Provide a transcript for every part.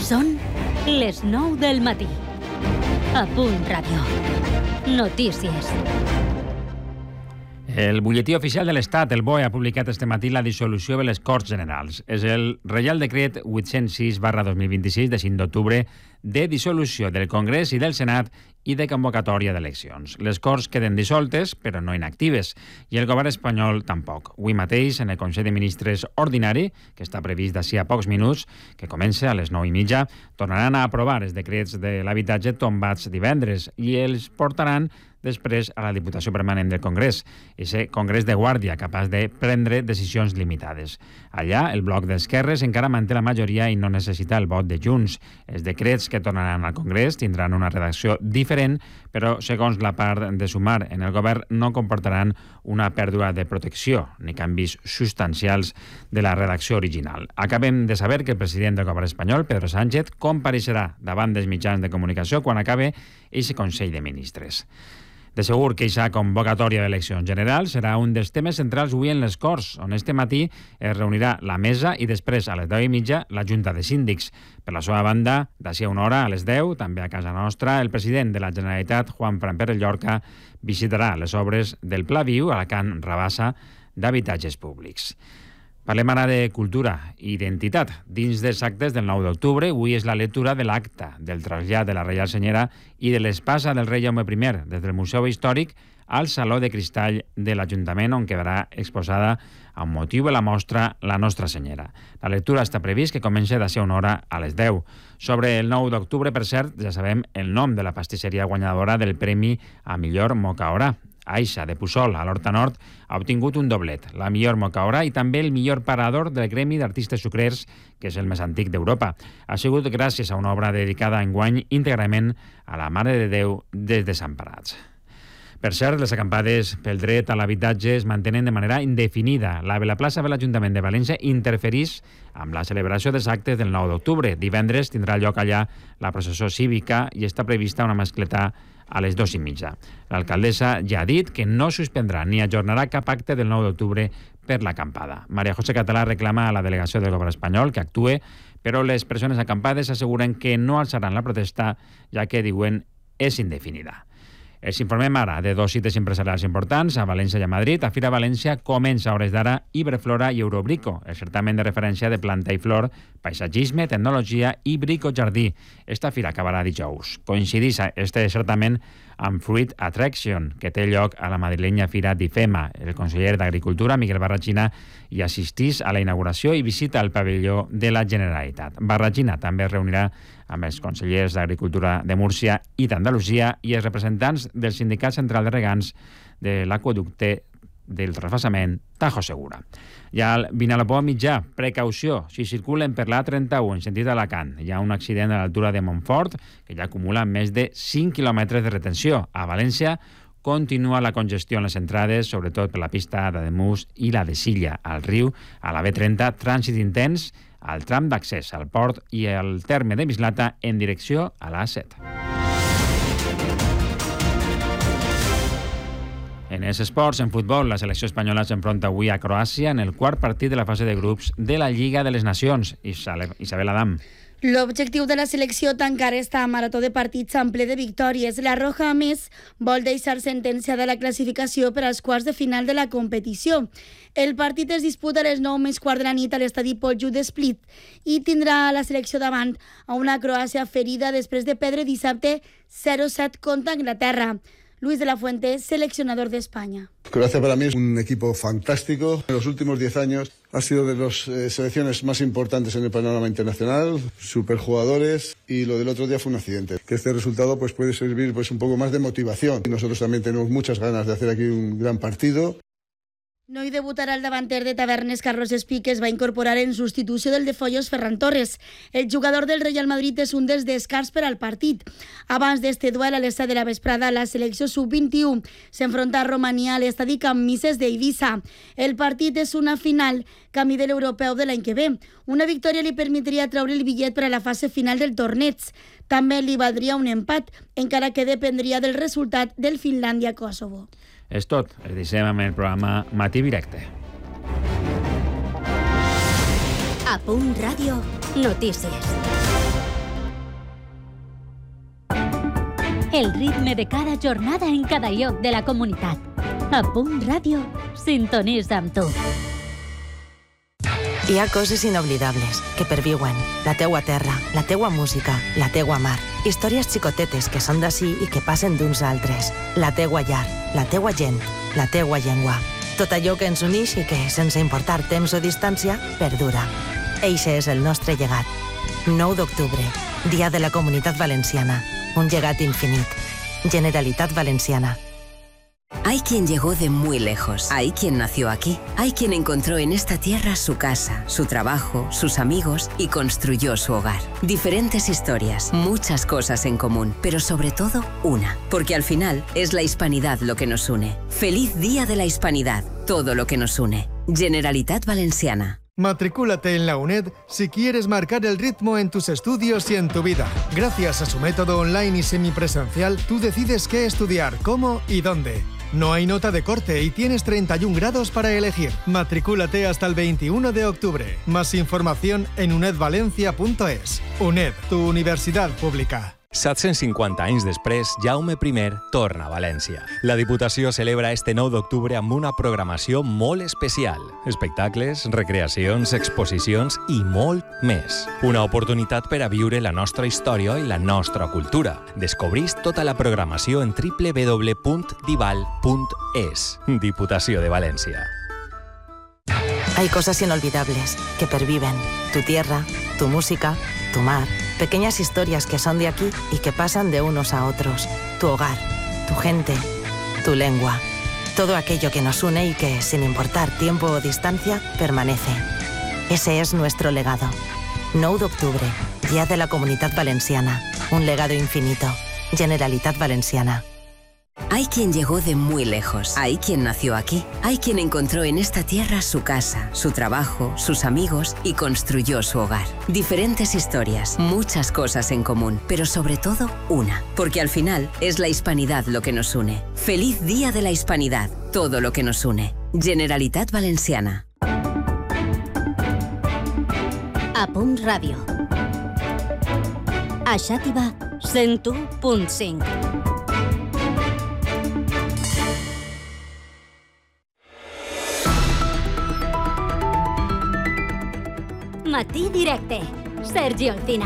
Són les 9 del matí. A Punt Ràdio. Notícies. El butlletí oficial de l'Estat, el BOE, ha publicat este matí la dissolució de les Corts Generals. És el Reial Decret 806/2026 de 5 d'octubre de dissolució del Congrés i del Senat i de convocatòria d'eleccions. Les Corts queden dissoltes, però no inactives, i el govern espanyol tampoc. Avui mateix, en el Consell de Ministres ordinari, que està previst d'ací a pocs minuts, que comença a les 9:30, tornaran a aprovar els decrets de l'habitatge tombats divendres i els portaran després a la Diputació Permanent del Congrés, aquest Congrés de guàrdia capaç de prendre decisions limitades. Allà, el bloc d'esquerres encara manté la majoria i no necessita el vot de Junts. Els decrets que tornaran al Congrés tindran una redacció diferent, però, segons la part de Sumar en el govern, no comportaran una pèrdua de protecció ni canvis substancials de la redacció original. Acabem de saber que el president del govern espanyol, Pedro Sánchez, compareixerà davant dels mitjans de comunicació quan acabe aquest Consell de Ministres. De segur que aquesta convocatòria d'eleccions generals serà un dels temes centrals avui en les Corts, on este matí es reunirà la mesa i després, a les 10:30, la Junta de Síndics. Per la seva banda, d'ací a una hora, a les 10, també a casa nostra, el president de la Generalitat, Juan Fran Pérez Llorca, visitarà les obres del Pla Viu a la Can Rabassa d'habitatges públics. Parlem ara de cultura i identitat. Dins dels actes del 9 d'octubre, avui és la lectura de l'acta del trasllat de la Reial Senyera i de l'espasa del rei Jaume I des del Museu Històric al Saló de Cristall de l'Ajuntament, on quedarà exposada amb motiu de la mostra La Nostra Senyera. La lectura està previst que comença d'ací a una hora a les 10. Sobre el 9 d'octubre, per cert, ja sabem el nom de la pastisseria guanyadora del Premi a Millor Mocaorà. Aixa, de Puçol, a l'Horta Nord, ha obtingut un doblet, la millor mocaorà i també el millor parador del Gremi d'Artistes Sucrers, que és el més antic d'Europa. Ha sigut gràcies a una obra dedicada enguany íntegrament a la Mare de Déu dels Desemparats. Per cert, les acampades pel dret a l'habitatge es mantenen de manera indefinida. La plaça de l'Ajuntament de València interferís amb la celebració dels actes del 9 d'octubre. Divendres tindrà lloc allà la processó cívica i està prevista una mascleta a les 2:30. L'alcaldessa ja ha dit que no suspendrà ni ajornarà cap acte del 9 d'octubre per l'acampada. María José Català reclama a la delegació del govern espanyol que actue, però les persones acampades asseguren que no alçaran la protesta, ja que, diuen, és indefinida. Els informem ara de dos cites empresarials importants a València i a Madrid. A Fira València comença a hores d'ara Iberflora i Eurobrico, el certamen de referència de planta i flor, paisatgisme, tecnologia i bricojardí. Esta fira acabarà dijous. Coincideix este certamen amb Fruit Attraction, que té lloc a la madrilenya Fira d'IFEMA. El conseller d'Agricultura, Miguel Barrachina, hi assistís a la inauguració i visita el pavelló de la Generalitat. Barrachina també es reunirà amb els consellers d'Agricultura de Múrcia i d'Andalusia i els representants del Sindicat Central de Regants de l'Aqüeducte del Transvasament Tajo Segura. I al Vinalopó mitjà, precaució, si circulen per l'A31 en sentit d'Alacant. Hi ha un accident a l'altura de Montfort que ja acumula més de 5 quilòmetres de retenció. A València continua la congestió en les entrades, sobretot per la pista d'Ademús i la de Silla. Al riu, a la B30, trànsit intens al tram d'accés al port i al terme de Mislata en direcció a l'A7. En els esports, en futbol, la selecció espanyola s'enfronta avui a Croàcia en el quart partit de la fase de grups de la Lliga de les Nacions. Isabel Adam. L'objectiu de la selecció tancar esta marató de partits en ple de victòries. La Roja, a més, vol deixar sentenciada la classificació per als quarts de final de la competició. El partit es disputa a les 9:15 de la nit a l'estadi Polju de Split i tindrà la selecció davant a una Croàcia ferida després de perdre dissabte 0-7 contra Anglaterra. Luis de la Fuente, seleccionador de España. Croacia para mí es un equipo fantástico. En los últimos 10 años ha sido de las selecciones más importantes en el panorama internacional, superjugadores, y lo del otro día fue un accidente. Que este resultado pues puede servir pues un poco más de motivación. Y nosotros también tenemos muchas ganas de hacer aquí un gran partido. No hi debutarà el davanter de Tavernes, Carlos Espí, que es va incorporar en substitució del de Follos, Ferran Torres. El jugador del Real Madrid és un dels descarts per al partit. Abans d'este duel a l'estadi de la vesprada, la selecció sub-21 s'enfronta a Romania a l'estadi Camp Mises d'Eivissa. El partit és una final camí de l'europeu de l'any que ve. Una victòria li permetria treure el bitllet per a la fase final del torneig. També li valdria un empat, encara que dependria del resultat del Finlàndia-Kosovo. És tot. Els deixem amb el programa Matí Directe. A Punt Ràdio, notícies. El ritme de cada jornada en cada lloc de la comunitat. A Punt Ràdio, sintonitza amb tu. Hi ha coses inoblidables que perviuen. La teua terra, la teua música, la teua mar. Històries xicotetes que són d'ací i que passen d'uns a altres. La teua llar, la teua gent, la teua llengua. Tot allò que ens uneix i que, sense importar temps o distància, perdura. Eixe és el nostre llegat. 9 d'octubre, Dia de la Comunitat Valenciana. Un llegat infinit. Generalitat Valenciana. Hay quien llegó de muy lejos, hay quien nació aquí, hay quien encontró en esta tierra su casa, su trabajo, sus amigos y construyó su hogar. Diferentes historias, muchas cosas en común, pero sobre todo una, porque al final es la hispanidad lo que nos une. Feliz Día de la Hispanidad, todo lo que nos une. Generalitat Valenciana. Matricúlate en la UNED si quieres marcar el ritmo en tus estudios y en tu vida. Gracias a su método online y semipresencial, tú decides qué estudiar, cómo y dónde. No hay nota de corte y tienes 31 grados para elegir. Matricúlate hasta el 21 de octubre. Más información en unedvalencia.es. UNED, tu universidad pública. 750 anys després, Jaume I torna a València. La Diputació celebra este 9 d'octubre amb una programació molt especial. Espectacles, recreacions, exposicions i molt més. Una oportunitat per a viure la nostra història i la nostra cultura. Descobrís tota la programació en www.dival.es. Diputació de València. Hay cosas inolvidables que perviven. Tu tierra, tu música, tu mar. Pequeñas historias que son de aquí y que pasan de unos a otros. Tu hogar, tu gente, tu lengua. Todo aquello que nos une y que, sin importar tiempo o distancia, permanece. Ese es nuestro legado. 9 d'octubre, Día de la Comunitat Valenciana. Un legado infinito. Generalitat Valenciana. Hay quien llegó de muy lejos, hay quien nació aquí, hay quien encontró en esta tierra su casa, su trabajo, sus amigos y construyó su hogar. Diferentes historias, muchas cosas en común, pero sobre todo una, porque al final es la hispanidad lo que nos une. Feliz Día de la Hispanidad, todo lo que nos une. Generalitat Valenciana. A Punt Ràdio. A Xàtiva, 101.5. Matí Directe, Sergi Alcina.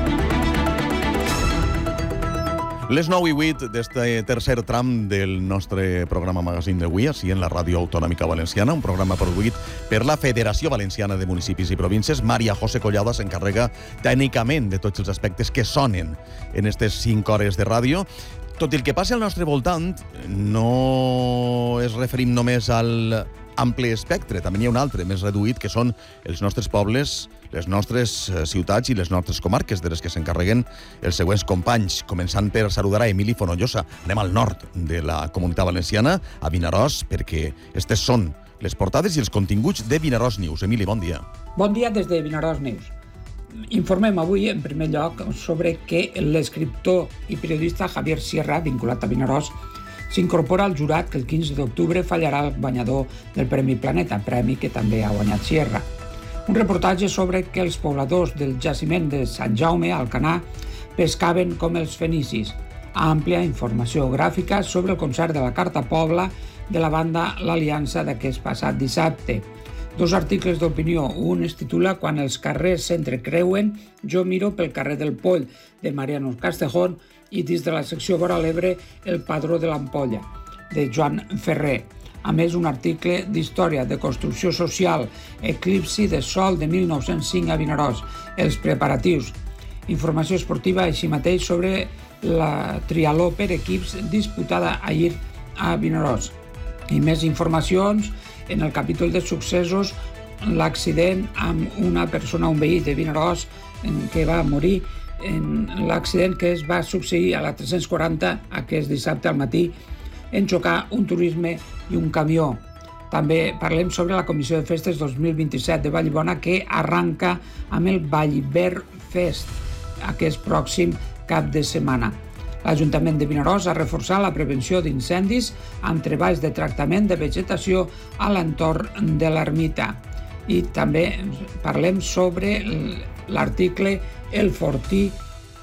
Les 9 i 8 d'este tercer tram del nostre programa magazín d'avui, així en la Ràdio Autonòmica Valenciana, un programa produït per la Federació Valenciana de Municipis i Províncies. Maria José Collada s'encarrega tècnicament de tots els aspectes que sonen en aquestes 5 hores de ràdio. Tot i el que passa al nostre voltant, no es referim només al ampli espectre, també n'hi ha un altre, més reduït, que són els nostres pobles, les nostres ciutats i les nostres comarques, de les que s'encarreguen els següents companys, començant per saludar a Emili Fonollosa. Anem al nord de la Comunitat Valenciana, a Vinaròs, perquè aquestes són les portades i els continguts de Vinaròs News. Emili, bon dia. Bon dia des de Vinaròs News. Informem avui, en primer lloc, sobre que l'escriptor i periodista Javier Sierra, vinculat a Vinaròs, s'incorpora al jurat que el 15 d'octubre fallarà el guanyador del Premi Planeta, premi que també ha guanyat Sierra. Un reportatge sobre que els pobladors del jaciment de Sant Jaume, a Alcanar, pescaven com els fenicis. Àmplia informació gràfica sobre el concert de la Carta Pobla de la banda L'Aliança d'aquest passat dissabte. 2 articles d'opinió. Un es titula Quan els carrers s'entrecreuen, jo miro pel carrer del Poll, de Mariano Castejón, i dins de la secció Vora l'Ebre, El padró de l'Ampolla, de Joan Ferrer. A més, un article d'història de construcció social, Eclipsi de sol de 1905 a Vinaròs, els preparatius. Informació esportiva, així mateix, sobre la trialó per equips disputada ahir a Vinaròs. I més informacions en el capítol de successos, l'accident amb una persona, un veí de Vinaròs, que va morir en l'accident que es va succeir a la 340 aquest dissabte al matí en xocar un turisme i un camió. També parlem sobre la Comissió de Festes 2027 de Vallibona, que arranca amb el Vallver Fest aquest pròxim cap de setmana. L'Ajuntament de Vinaròs ha reforçat la prevenció d'incendis amb treballs de tractament de vegetació a l'entorn de l'ermita. I també parlem sobre l'article El Fortí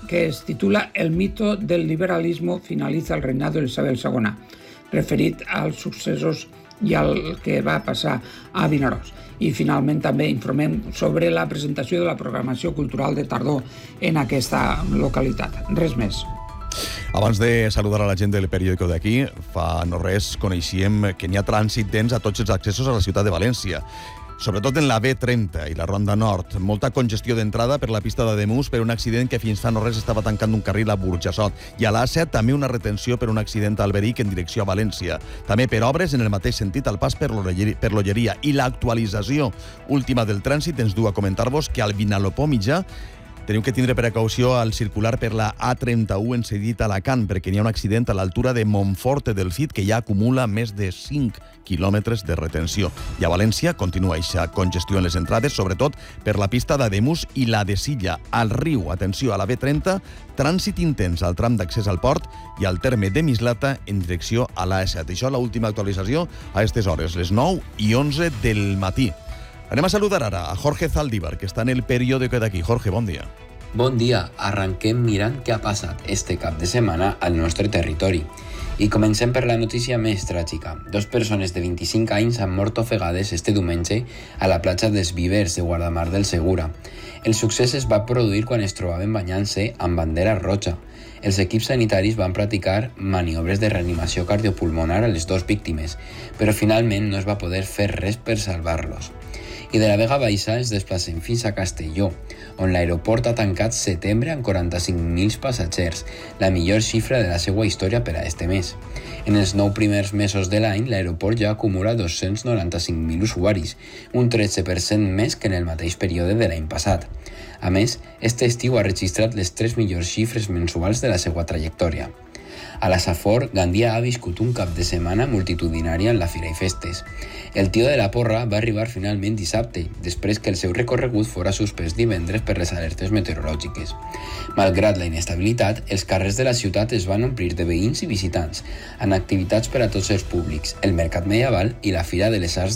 que es titula El mito del liberalismo finaliza el reinado d'Isabel II, referit als successos i al que va passar a Vinaròs. I finalment també informem sobre la presentació de la programació cultural de tardor en aquesta localitat. Res més. Abans de saludar a la gent del periòdico d'aquí, fa no res coneixíem que n'hi ha trànsit dens a tots els accessos a la ciutat de València. Sobretot en la B30 i la Ronda Nord. Molta congestió d'entrada per la pista d'Ademús per un accident que fins fa no res estava tancant un carril a Burjassot. I a l'A7 també una retenció per un accident a Alberic en direcció a València. També per obres en el mateix sentit al pas per l'Olleria. I l'actualització última del trànsit ens du a comentar-vos que al Vinalopó mitjà teniu que tindre precaució al circular per la A31 en sentit a Alacant, perquè n'hi ha un accident a l'altura de Montfort del Cid que ja acumula més de 5 quilòmetres de retenció. I a València continua aquesta congestió en les entrades, sobretot per la pista d'Ademús i la de Silla. Al Riu, atenció, a la B30, trànsit intens al tram d'accés al port i al terme de Mislata en direcció a l'A7. Això l'última actualització a aquestes hores, les 9:11 del matí. Anem a saludar ara a Jorge Zaldívar, que està en el periòdico d'aquí. Jorge, bon dia. Bon dia. Arrenquem mirant què ha passat este cap de setmana al nostre territori. I comencem per la notícia més tràgica. 2 persones de 25 anys han mort ofegades este diumenge a la platja dels Vivers de Guardamar del Segura. El succés es va produir quan es trobaven banyant-se amb bandera roja. Els equips sanitaris van practicar maniobres de reanimació cardiopulmonar a les 2 víctimes, però finalment no es va poder fer res per salvar-los. I de la Vega Baixa ens desplacem fins a Castelló, on l'aeroport ha tancat setembre amb 45.000 passatgers, la millor xifra de la seva història per a este mes. En els 9 primers mesos de l'any, l'aeroport ja acumula 295.000 usuaris, un 13% més que en el mateix període de l'any passat. A més, este estiu ha registrat les 3 millors xifres mensuals de la seva trajectòria. A la Safor, Gandia ha viscut un cap de setmana multitudinària en la Fira i Festes. El tio de la porra va arribar finalment dissabte, després que el seu recorregut fora suspès divendres per les alertes meteorològiques. Malgrat la inestabilitat, els carrers de la ciutat es van omplir de veïns i visitants, amb activitats per a tots els públics, el mercat medieval i la Fira de les Arts